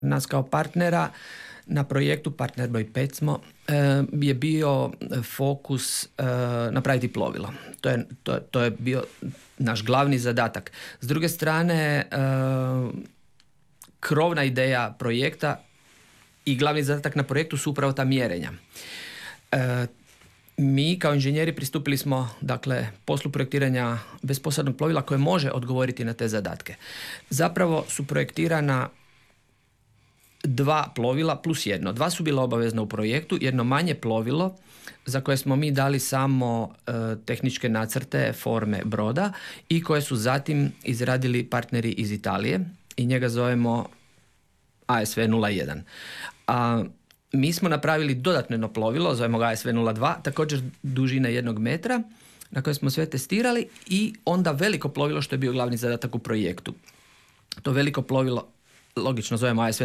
nas kao partnera na projektu Partner broj 5 smo, je bio fokus napraviti plovilo. To je bio naš glavni zadatak. S druge strane, krovna ideja projekta i glavni zadatak na projektu su upravo ta mjerenja. Mi kao inženjeri pristupili smo, dakle, poslu projektiranja bezposadnog plovila koje može odgovoriti na te zadatke. Zapravo su projektirana 2 plovila plus 1. 2 su bila obavezna u projektu, jedno manje plovilo za koje smo mi dali samo tehničke nacrte forme broda i koje su zatim izradili partneri iz Italije i njega zovemo ASV 01. A mi smo napravili dodatno jedno plovilo, zovemo ga ASV 02, također dužine 1 metra, na koje smo sve testirali, i onda veliko plovilo što je bio glavni zadatak u projektu. To veliko plovilo logično zovemo ASV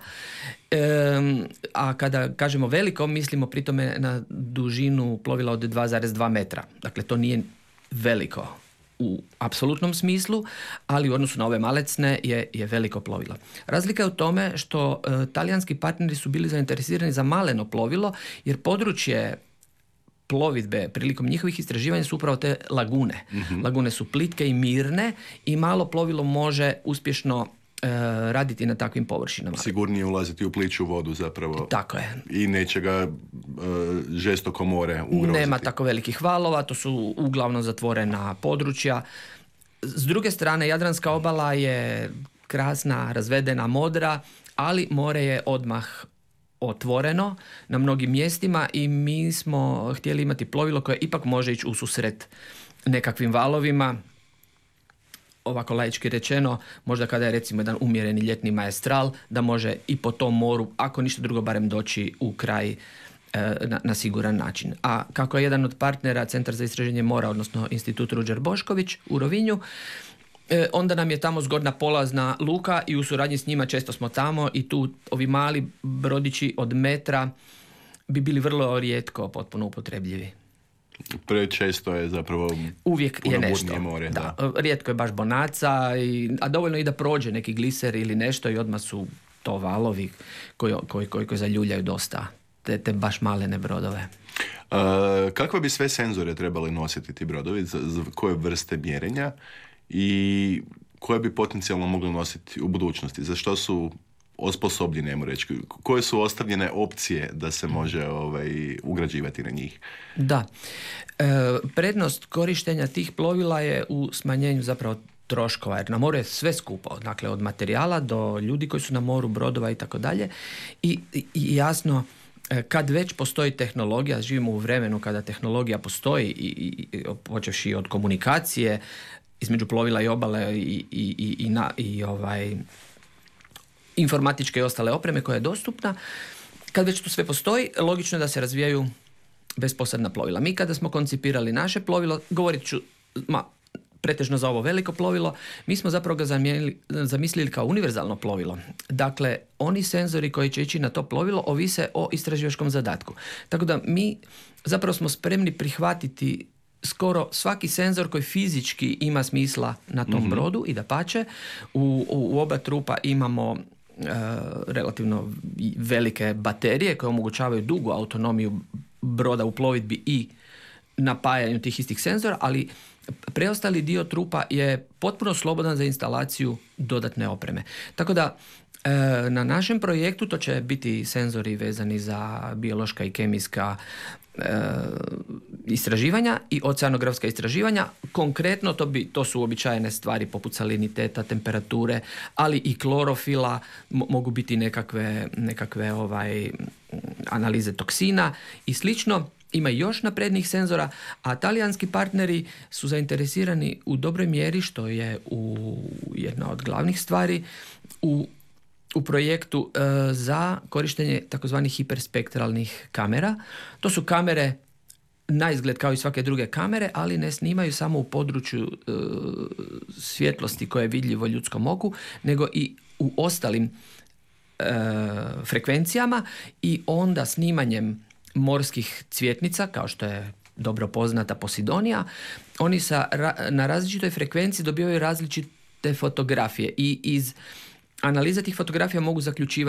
02, a kada kažemo veliko, mislimo pri tome na dužinu plovila od 2,2 metra. Dakle, to nije veliko u apsolutnom smislu, ali u odnosu na ove malecne je veliko plovilo. Razlika je u tome što talijanski partneri su bili zainteresirani za maleno plovilo, jer područje plovidbe prilikom njihovih istraživanja su upravo te lagune. Mm-hmm. Lagune su plitke i mirne i malo plovilo može uspješno raditi na takvim površinama. Sigurnije ulaziti u pliću vodu zapravo. Tako je. I neće ga žestoko more ugroziti. Nema tako velikih valova, to su uglavnom zatvorena područja. S druge strane, Jadranska obala je krasna, razvedena, modra, ali more je odmah otvoreno na mnogim mjestima i mi smo htjeli imati plovilo koje ipak može ići ususret nekakvim valovima. Ovako laički rečeno, možda kada je recimo jedan umjereni ljetni maestral, da može i po tom moru, ako ništa drugo, barem doći u kraj na siguran način. A kako je jedan od partnera Centar za istraženje mora, odnosno Institut Ruđer Bošković u Rovinju, onda nam je tamo zgodna polazna luka i u suradnji s njima često smo tamo i tu ovi mali brodići od metra bi bili vrlo rijetko potpuno upotrebljivi. Prečesto je zapravo uvijek je nešto. More, da. Rijetko je baš bonaca, a dovoljno i da prođe neki gliser ili nešto i odmah su to valovi koji zaljuljaju dosta te baš malene brodove. Kakve bi sve senzore trebali nositi ti brodovi, za koje vrste mjerenja i koje bi potencijalno mogli nositi u budućnosti? Za što su osposobljeni, nemo reći? Koje su ostavljene opcije da se može ugrađivati na njih? Da. Prednost korištenja tih plovila je u smanjenju zapravo troškova, jer na moru je sve skupo, dakle od materijala do ljudi koji su na moru, brodova i tako dalje. I jasno, kad već postoji tehnologija, živimo u vremenu kada tehnologija postoji i počevši od komunikacije između plovila i obale i informatičke i ostale opreme koja je dostupna, kad već to sve postoji, logično je da se razvijaju bezposadna plovila. Mi kada smo koncipirali naše plovilo, govorit ću pretežno za ovo veliko plovilo, mi smo zapravo ga zamislili kao univerzalno plovilo. Dakle, oni senzori koji će ići na to plovilo ovise o istraživačkom zadatku. Tako da mi zapravo smo spremni prihvatiti skoro svaki senzor koji fizički ima smisla na tom brodu i dapače. U oba trupa imamo relativno velike baterije koje omogućavaju dugu autonomiju broda u plovidbi i napajanju tih istih senzora, ali preostali dio trupa je potpuno slobodan za instalaciju dodatne opreme. Tako da na našem projektu to će biti senzori vezani za biološka i kemijska istraživanja i oceanografska istraživanja. Konkretno to su uobičajene stvari poput saliniteta, temperature, ali i klorofila, mogu biti nekakve analize toksina i slično. Ima još naprednih senzora, a talijanski partneri su zainteresirani u dobroj mjeri, što je jedna od glavnih stvari u projektu za korištenje takozvanih hiperspektralnih kamera. To su kamere na izgled kao i svake druge kamere, ali ne snimaju samo u području svjetlosti koje je vidljivo ljudskom oku, nego i u ostalim frekvencijama i onda snimanjem morskih cvjetnica, kao što je dobro poznata Posidonija, oni na različitoj frekvenciji dobivaju različite fotografije i iz Analize tih fotografija mogu zaključivati